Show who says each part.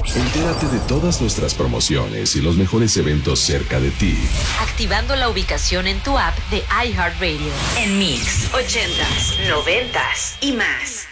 Speaker 1: Entérate de todas nuestras promociones y los mejores eventos cerca de ti,
Speaker 2: activando la ubicación en tu app de iHeartRadio.
Speaker 3: En Mix, 80s, 90s y más.